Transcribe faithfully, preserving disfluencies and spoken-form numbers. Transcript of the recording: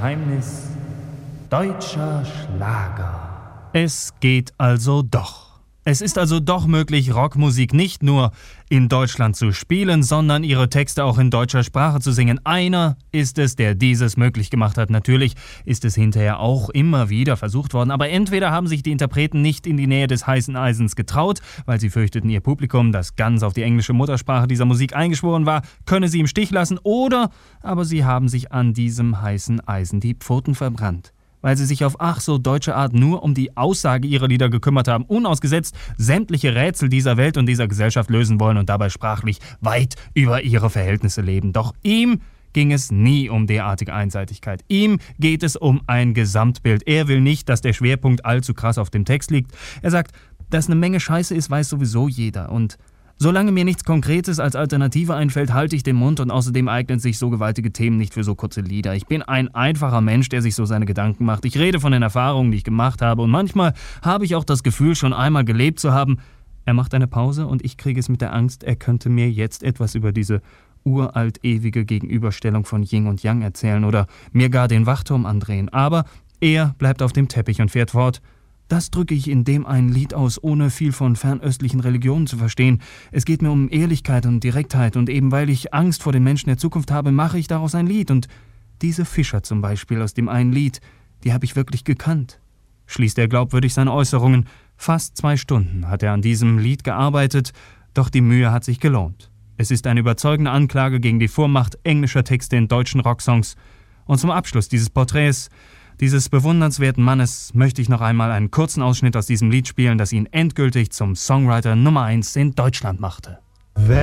Geheimnis deutscher Schlager. Es geht also doch. Es ist also doch möglich, Rockmusik nicht nur in Deutschland zu spielen, sondern ihre Texte auch in deutscher Sprache zu singen. Einer ist es, der dieses möglich gemacht hat. Natürlich ist es hinterher auch immer wieder versucht worden, aber entweder haben sich die Interpreten nicht in die Nähe des heißen Eisens getraut, weil sie fürchteten, ihr Publikum, das ganz auf die englische Muttersprache dieser Musik eingeschworen war, könne sie im Stich lassen, oder aber sie haben sich an diesem heißen Eisen die Pfoten verbrannt, weil sie sich auf ach so deutsche Art nur um die Aussage ihrer Lieder gekümmert haben, unausgesetzt sämtliche Rätsel dieser Welt und dieser Gesellschaft lösen wollen und dabei sprachlich weit über ihre Verhältnisse leben. Doch ihm ging es nie um derartige Einseitigkeit. Ihm geht es um ein Gesamtbild. Er will nicht, dass der Schwerpunkt allzu krass auf dem Text liegt. Er sagt, dass eine Menge Scheiße ist, weiß sowieso jeder, und solange mir nichts Konkretes als Alternative einfällt, halte ich den Mund, und außerdem eignen sich so gewaltige Themen nicht für so kurze Lieder. Ich bin ein einfacher Mensch, der sich so seine Gedanken macht. Ich rede von den Erfahrungen, die ich gemacht habe, und manchmal habe ich auch das Gefühl, schon einmal gelebt zu haben. Er macht eine Pause und ich kriege es mit der Angst, er könnte mir jetzt etwas über diese uralt ewige Gegenüberstellung von Yin und Yang erzählen oder mir gar den Wachturm andrehen. Aber er bleibt auf dem Teppich und fährt fort. Das drücke ich in dem einen Lied aus, ohne viel von fernöstlichen Religionen zu verstehen. Es geht mir um Ehrlichkeit und Direktheit, und eben weil ich Angst vor den Menschen der Zukunft habe, mache ich daraus ein Lied. Und diese Fischer zum Beispiel aus dem einen Lied, die habe ich wirklich gekannt. Schließt er glaubwürdig seine Äußerungen. Fast zwei Stunden hat er an diesem Lied gearbeitet, doch die Mühe hat sich gelohnt. Es ist eine überzeugende Anklage gegen die Vormacht englischer Texte in deutschen Rocksongs. Und zum Abschluss dieses Porträts dieses bewundernswerten Mannes möchte ich noch einmal einen kurzen Ausschnitt aus diesem Lied spielen, das ihn endgültig zum Songwriter Nummer eins in Deutschland machte.